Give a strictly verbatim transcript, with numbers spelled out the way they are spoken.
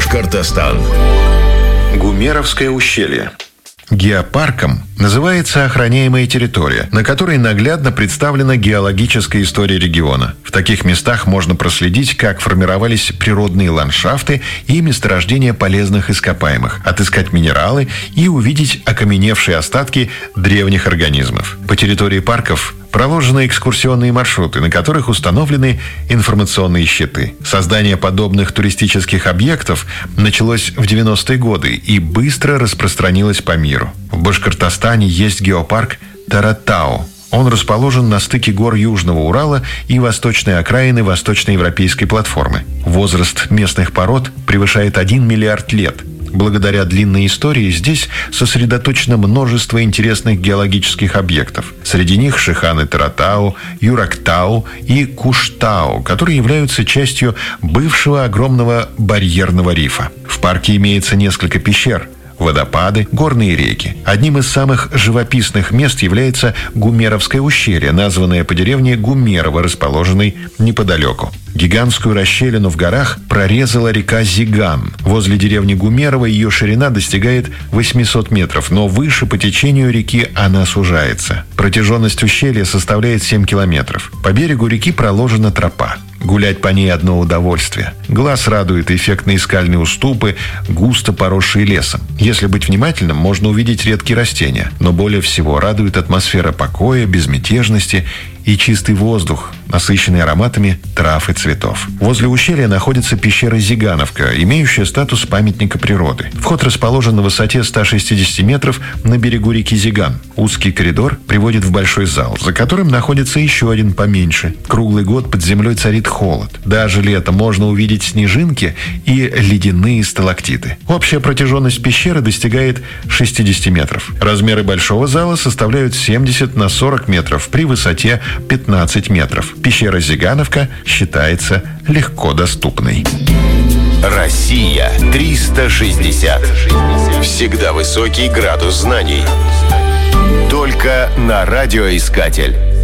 Башкортостан. Гумеровское ущелье. Геопарком называется охраняемая территория, на которой наглядно представлена геологическая история региона. В таких местах можно проследить, как формировались природные ландшафты и месторождения полезных ископаемых, отыскать минералы и увидеть окаменевшие остатки древних организмов. По территории парков проложены экскурсионные маршруты, на которых установлены информационные щиты. Создание подобных туристических объектов началось в девяностые годы и быстро распространилось по миру. В Башкортостане есть геопарк Таратау. Он расположен на стыке гор Южного Урала и восточной окраины восточноевропейской платформы. Возраст местных пород превышает один миллиард лет. Благодаря длинной истории здесь сосредоточено множество интересных геологических объектов. Среди них Шиханы Таратау, Юрактау и Куштау, которые являются частью бывшего огромного барьерного рифа. В парке имеется несколько пещер, водопады, горные реки. Одним из самых живописных мест является Гумеровское ущелье, названное по деревне Гумерово, расположенной неподалеку. Гигантскую расщелину в горах прорезала река Зиган. Возле деревни Гумерово ее ширина достигает восемьсот метров, но выше по течению реки она сужается. Протяженность ущелья составляет семь километров. По берегу реки проложена тропа. Гулять по ней одно удовольствие. Глаз радует эффектные скальные уступы, густо поросшие лесом. Если быть внимательным, можно увидеть редкие растения. Но более всего радует атмосфера покоя, безмятежности и чистый воздух, насыщенный ароматами трав и цветов. Возле ущелья находится пещера Зигановка, имеющая статус памятника природы. Вход расположен на высоте ста шестидесяти метров на берегу реки Зиган. Узкий коридор приводит в большой зал, за которым находится еще один поменьше. Круглый год под землей царит холод. Даже летом можно увидеть снежинки и ледяные сталактиты. Общая протяженность пещеры достигает шестидесяти метров. Размеры большого зала составляют семьдесят на сорок метров при высоте пятнадцать метров. Пещера Зигановка считается легко доступной. Россия триста шестьдесят. Всегда высокий градус знаний. Только на радиоискатель.